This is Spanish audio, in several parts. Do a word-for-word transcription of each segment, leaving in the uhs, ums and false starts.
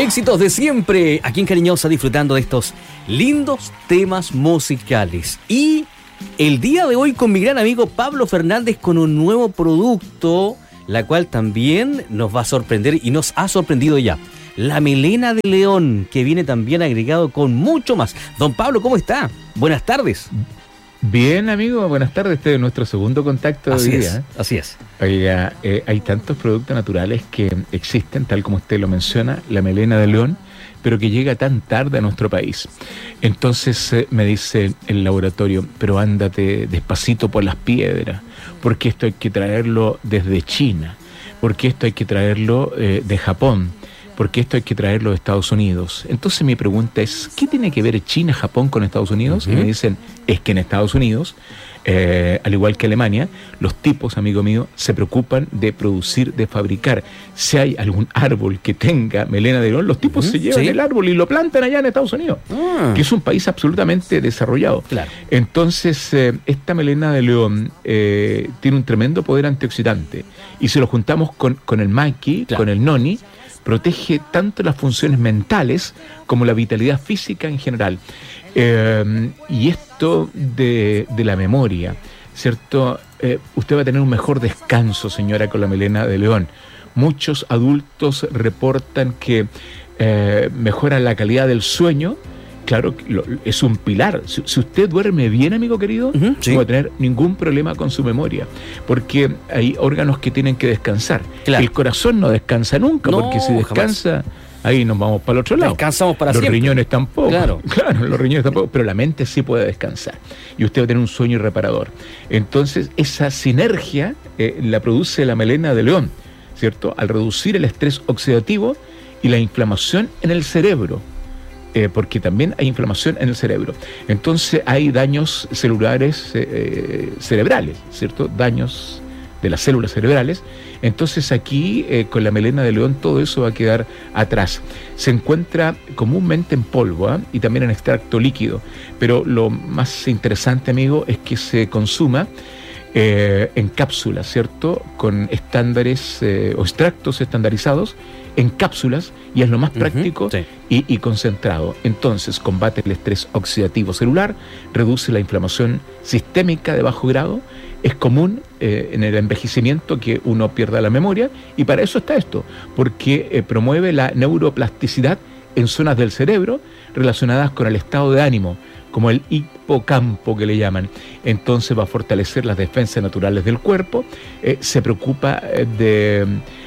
Éxitos de siempre, aquí en Cariñosa, disfrutando de estos lindos temas musicales. Y el día de hoy con mi gran amigo Pablo Fernández con un nuevo producto, la cual también nos va a sorprender y nos ha sorprendido ya. La melena de león, que viene también agregado con mucho más. Don Pablo, ¿cómo está? Buenas tardes. Bien, amigo, buenas tardes. Este es nuestro segundo contacto de así hoy es, día. ¿eh? Así es. Oiga, eh, hay tantos productos naturales que existen, tal como usted lo menciona, la melena de león, pero que llega tan tarde a nuestro país. Entonces eh, me dice el laboratorio, pero ándate despacito por las piedras, porque esto hay que traerlo desde China, porque esto hay que traerlo eh, de Japón, porque esto hay que traerlo de Estados Unidos. Entonces mi pregunta es, ¿qué tiene que ver China, Japón con Estados Unidos? Uh-huh. Y me dicen, es que en Estados Unidos, eh, al igual que Alemania, los tipos, amigo mío, se preocupan de producir, de fabricar. Si hay algún árbol que tenga melena de león, los tipos uh-huh. se llevan ¿Sí? el árbol y lo plantan allá en Estados Unidos, uh-huh. que es un país absolutamente desarrollado. Claro. Entonces, eh, esta melena de león eh, tiene un tremendo poder antioxidante. Y si lo juntamos con, con el maqui, claro. con el noni, protege tanto las funciones mentales como la vitalidad física en general. Eh, y esto de, de la memoria, ¿cierto? Eh, usted va a tener un mejor descanso, señora, con la melena de león. Muchos adultos reportan que eh, mejora la calidad del sueño. Claro, lo, es un pilar. Si, si usted duerme bien, amigo querido, uh-huh, sí. no va a tener ningún problema con su memoria, porque hay órganos que tienen que descansar. Claro. El corazón no descansa nunca, no, porque si descansa, jamás. Ahí nos vamos para el otro lado. Descansamos para los siempre. Los riñones tampoco. Claro. claro, los riñones tampoco, pero la mente sí puede descansar. Y usted va a tener un sueño reparador. Entonces, esa sinergia eh, la produce la melena de león, ¿cierto? Al reducir el estrés oxidativo y la inflamación en el cerebro. Eh, porque también hay inflamación en el cerebro. Entonces hay daños celulares eh, cerebrales, ¿cierto? Daños de las células cerebrales. Entonces aquí, eh, con la melena de león, todo eso va a quedar atrás. Se encuentra comúnmente en polvo, ¿eh? y también en extracto líquido. Pero lo más interesante, amigo, es que se consuma eh, en cápsulas, ¿cierto? Con estándares eh, o extractos estandarizados en cápsulas, y es lo más práctico uh-huh, sí. y, y concentrado. Entonces combate el estrés oxidativo celular, reduce la inflamación sistémica de bajo grado. Es común eh, en el envejecimiento que uno pierda la memoria, y para eso está esto, porque eh, promueve la neuroplasticidad en zonas del cerebro relacionadas con el estado de ánimo, como el hipocampo que le llaman. Entonces va a fortalecer las defensas naturales del cuerpo, eh, se preocupa eh, de...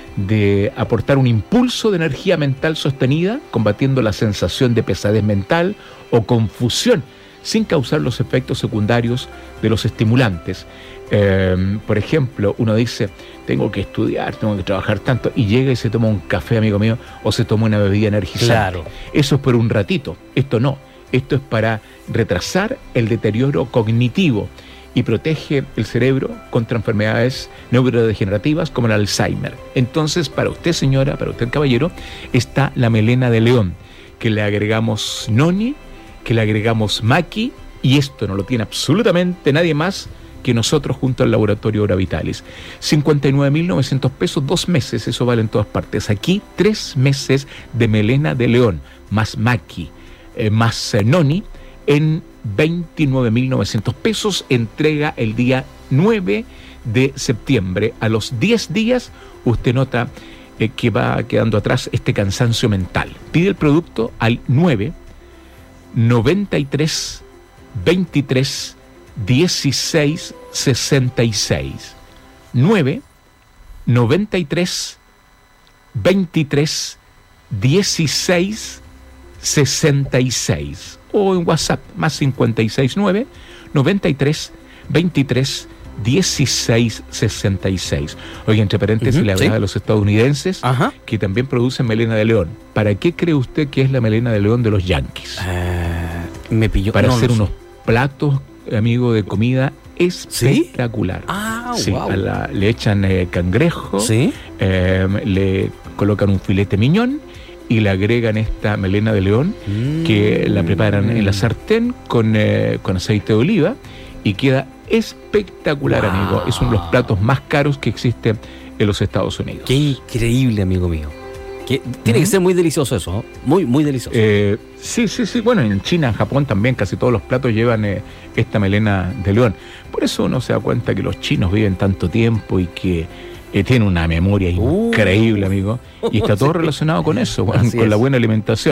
de aportar un impulso de energía mental sostenida, combatiendo la sensación de pesadez mental o confusión, sin causar los efectos secundarios de los estimulantes. Eh, por ejemplo, uno dice, tengo que estudiar, tengo que trabajar tanto, y llega y se toma un café, amigo mío, o se toma una bebida energizante. Claro. Eso es por un ratito, esto no. Esto es para retrasar el deterioro cognitivo y protege el cerebro contra enfermedades neurodegenerativas como el Alzheimer. Entonces, para usted, señora, para usted, caballero, está la melena de león, que le agregamos noni, que le agregamos maqui, y esto no lo tiene absolutamente nadie más que nosotros junto al laboratorio Oravitalis. cincuenta y nueve mil novecientos pesos, dos meses, eso vale en todas partes. Aquí, tres meses de melena de león, más maqui, eh, más eh, noni, en veintinueve mil novecientos pesos, entrega el día nueve de septiembre. A los diez días usted nota eh, que va quedando atrás este cansancio mental. Pide el producto al nueve noventa y tres veintitrés dieciséis sesenta y seis. nueve noventa y tres veintitrés dieciséis sesenta y seis. O en WhatsApp, más cincuenta y seis nueve noventa y tres veintitrés dieciséis sesenta y seis. Oye, entre paréntesis, uh-huh, le hablaba ¿sí? de los estadounidenses, uh-huh, que también producen melena de león. ¿Para qué cree usted que es la melena de león de los yanquis? Uh, me pilló. Para no, hacer no unos platos, amigo, de comida espectacular. ¿Sí? Ah, sí, wow. a la, le echan eh, cangrejo, ¿sí? eh, le colocan un filete miñón y le agregan esta melena de león, mm. que la preparan en la sartén con, eh, con aceite de oliva, y queda espectacular, wow. amigo. Es uno de los platos más caros que existe en los Estados Unidos. Qué increíble, amigo mío. Que tiene uh-huh. que ser muy delicioso eso, ¿no? Muy, muy delicioso. Eh, sí, sí, sí. Bueno, en China, en Japón también casi todos los platos llevan eh, esta melena de león. Por eso uno se da cuenta que los chinos viven tanto tiempo y que eh, tienen una memoria uh. increíble, amigo. Y está todo sí. relacionado con eso, con, con la buena alimentación.